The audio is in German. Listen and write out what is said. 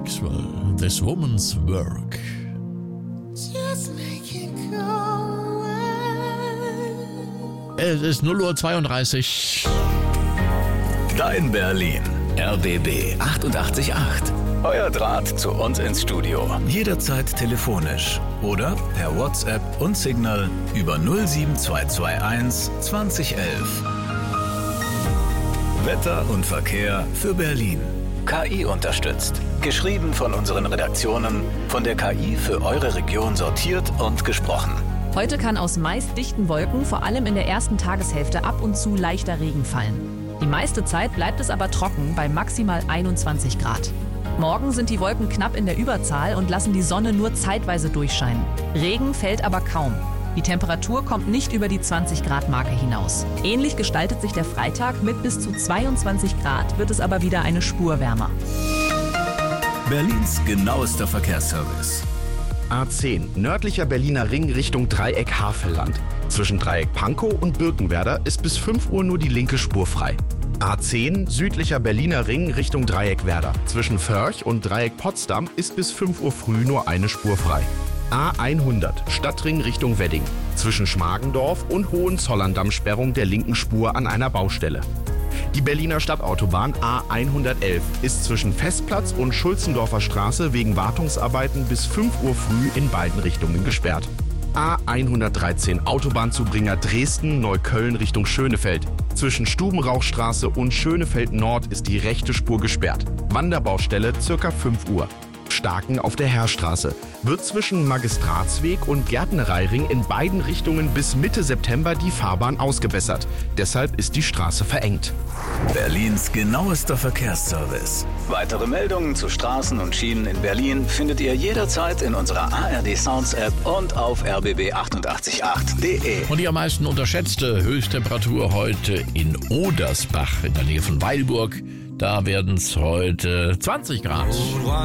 Maxwell, This Woman's Work. Just make it go away. Es ist 0:32 Uhr. Dein Berlin. RBB 88.8. Euer Draht zu uns ins Studio. Jederzeit telefonisch oder per WhatsApp und Signal über 07221 2011. Wetter und Verkehr für Berlin. KI unterstützt. Geschrieben von unseren Redaktionen, von der KI für eure Region sortiert und gesprochen. Heute kann aus meist dichten Wolken vor allem in der ersten Tageshälfte ab und zu leichter Regen fallen. Die meiste Zeit bleibt es aber trocken bei maximal 21 Grad. Morgen sind die Wolken knapp in der Überzahl und lassen die Sonne nur zeitweise durchscheinen. Regen fällt aber kaum. Die Temperatur kommt nicht über die 20-Grad-Marke hinaus. Ähnlich gestaltet sich der Freitag. Mit bis zu 22 Grad wird es aber wieder eine Spur wärmer. Berlins genauester Verkehrsservice. A10, nördlicher Berliner Ring Richtung Dreieck Havelland. Zwischen Dreieck Pankow und Birkenwerder ist bis 5 Uhr nur die linke Spur frei. A10, südlicher Berliner Ring Richtung Dreieck Werder. Zwischen Förch und Dreieck Potsdam ist bis 5 Uhr früh nur eine Spur frei. A100, Stadtring Richtung Wedding. Zwischen Schmargendorf und Hohenzollern-Damm-Sperrung der linken Spur an einer Baustelle. Die Berliner Stadtautobahn A111 ist zwischen Festplatz und Schulzendorfer Straße wegen Wartungsarbeiten bis 5 Uhr früh in beiden Richtungen gesperrt. A113 Autobahnzubringer Dresden-Neukölln Richtung Schönefeld. Zwischen Stubenrauchstraße und Schönefeld Nord ist die rechte Spur gesperrt. Wanderbaustelle ca. 5 Uhr. Starken auf der Heerstraße wird zwischen Magistratsweg und Gärtnereiring in beiden Richtungen bis Mitte September die Fahrbahn ausgebessert. Deshalb ist die Straße verengt. Berlins genauester Verkehrsservice. Weitere Meldungen zu Straßen und Schienen in Berlin findet ihr jederzeit in unserer ARD Sounds App und auf rbb888.de. Und die am meisten unterschätzte Höchsttemperatur heute in Odersbach in der Nähe von Weilburg. Da werden es heute 20 Grad.